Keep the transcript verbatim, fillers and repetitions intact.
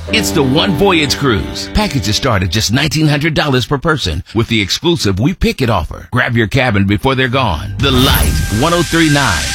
It's the One Voyage Cruise. Packages start at just nineteen hundred dollars per person with the exclusive We Pick It offer. Grab your cabin before they're gone. The Light, ten thirty-nine.